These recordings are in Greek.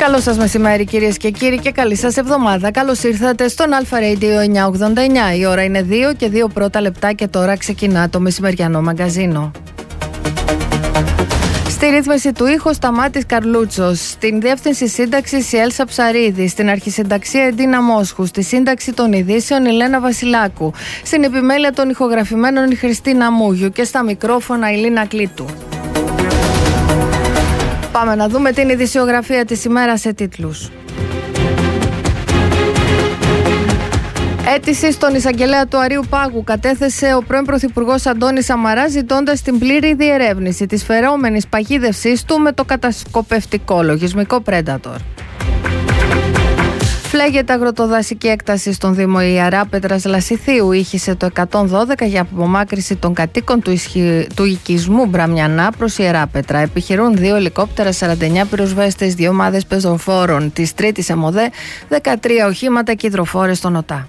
Καλό σας μεσημέρι κυρίες και κύριοι και καλή σας εβδομάδα. Καλώς ήρθατε στον Αλφα Radio 989. Η ώρα είναι 2 και 2 πρώτα λεπτά και τώρα ξεκινά το μεσημεριανό μαγκαζίνο. Στη ρύθμιση του ήχου Σταμάτης Καρλούτσος, στην διεύθυνση σύνταξης η Έλσα Ψαρίδη, στην αρχισυνταξία Εντίνα Μόσχου, στη σύνταξη των ειδήσεων η Λένα Βασιλάκου, στην επιμέλεια των ηχογραφημένων η Χριστίνα Μούγιου και στα μικρόφωνα η Λίνα Κλήτου. Πάμε να δούμε την ειδησιογραφία της ημέρας σε τίτλους. Αίτηση στον εισαγγελέα του Αρείου Πάγου κατέθεσε ο πρώην Πρωθυπουργός Αντώνης Σαμαράς, ζητώντας την πλήρη διερεύνηση της φερόμενης παγίδευσής του με το κατασκοπευτικό λογισμικό Predator. Φλέγεται αγροτοδασική έκταση στον Δήμο Ιεράπετρας Λασιθίου. Ήχησε το 112 για απομάκρυση των κατοίκων του οικισμού Μπραμιανά προς Ιεράπετρα. Επιχειρούν 2 ελικόπτερα, 49 πυροσβέστες, 2 ομάδες πεζοφόρων της 3ης ΕΜΟΔΕ, 13 οχήματα και υδροφόρες στον ΟΤΑ.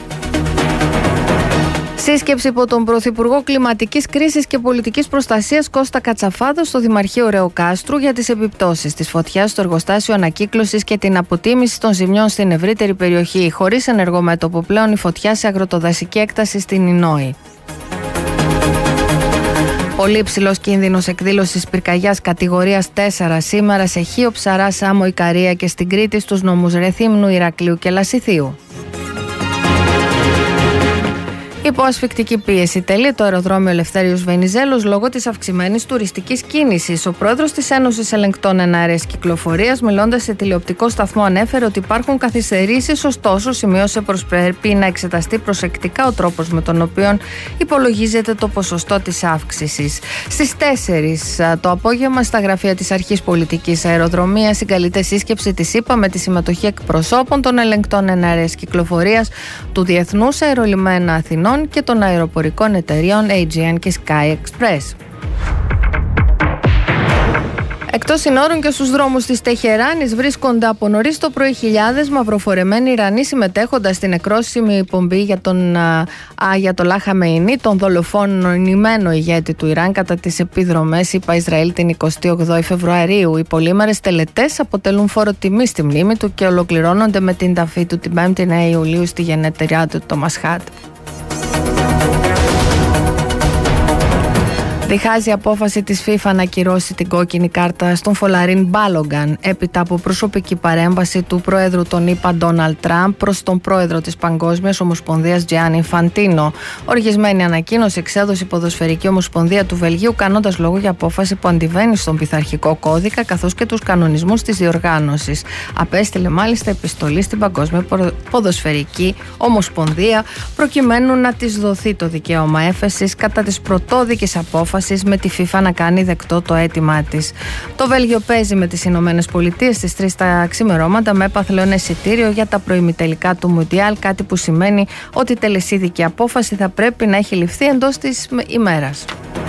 Σύσκεψη υπό τον Πρωθυπουργό Κλιματικής Κρίσης και Πολιτικής Προστασίας Κώστα Κατσαφάδο στο Δημαρχείο Ρεοκάστρου για τις επιπτώσεις της φωτιάς στο εργοστάσιο ανακύκλωσης και την αποτίμηση των ζημιών στην ευρύτερη περιοχή. Χωρίς ενεργό μέτωπο πλέον η φωτιά σε αγροτοδασική έκταση στην Ινόη. Πολύ υψηλός κίνδυνος εκδήλωσης πυρκαγιάς κατηγορίας 4 σήμερα σε Χίο, Ψαρά, Σάμο, Ικαρία και στην Κρήτη στους νομούς Ρεθύμνου, Ηρακλείου και Λασιθίου. Υπό ασφυκτική πίεση τελεί το αεροδρόμιο Ελευθέριος Βενιζέλος λόγω της αυξημένης τουριστικής κίνησης. Ο πρόεδρος της Ένωσης Ελεγκτών Εναέρειας Κυκλοφορίας, μιλώντας σε τηλεοπτικό σταθμό, ανέφερε ότι υπάρχουν καθυστερήσεις, ωστόσο σημείωσε πως πρέπει να εξεταστεί προσεκτικά ο τρόπος με τον οποίο υπολογίζεται το ποσοστό της αύξησης. Στις 4 το απόγευμα, στα γραφεία της Αρχής Πολιτικής Αεροδρομίας, συγκαλείται σύσκεψη της ΥΠΑ με τη συμμετοχή εκπροσώπων των Ελεγκτών Εναέρειας Κυκλοφορίας, του Διεθνούς Αερολιμένα Αθηνών και των αεροπορικών εταιριών Aegean και Sky Express. Εκτός συνόρων και στους δρόμους της Τεχεράνης βρίσκονται από νωρίς το πρωί χιλιάδες μαυροφορεμένοι Ιρανοί συμμετέχοντας στην εκρόσιμη πομπή για τον Αγιατολάχ Χαμεϊνί, τον δολοφονημένο ηγέτη του Ιράν κατά τις επιδρομές είπα Ισραήλ την 28η Φεβρουαρίου. Οι πολύμερες τελετές αποτελούν φόρο τιμή στη μνήμη του και ολοκληρώνονται με την ταφή του την 5η 9 Ιουλίου στη γενέτεριά του το Μασχάτ. Διχάζει η απόφαση της FIFA να ακυρώσει την κόκκινη κάρτα στον Φολαρίν Μπάλογκαν έπειτα από προσωπική παρέμβαση του Προέδρου των ΗΠΑ Ντόναλντ Τραμπ προς τον Πρόεδρο της Παγκόσμιας Ομοσπονδίας Τζιάννι Ινφαντίνο. Οργισμένη ανακοίνωση εξέδωσε η Ποδοσφαιρική Ομοσπονδία του Βελγίου, κάνοντας λόγο για απόφαση που αντιβαίνει στον πειθαρχικό κώδικα καθώς και τους κανονισμούς της διοργάνωσης. Απέστειλε μάλιστα επιστολή στην Παγκόσμια Ποδοσφαιρική Ομοσπονδία προκειμένου να της δοθεί το δικαίωμα έφεσης κατά της πρωτόδικης απόφασης με τη FIFA να κάνει δεκτό το αίτημά της. Το Βέλγιο παίζει με τις Ηνωμένες Πολιτείες στις 3 τα ξημερώματα με έπαθλεον εισιτήριο για τα προημιτελικά του Μουντιάλ, κάτι που σημαίνει ότι η τελεσίδικη απόφαση θα πρέπει να έχει ληφθεί εντός της ημέρας.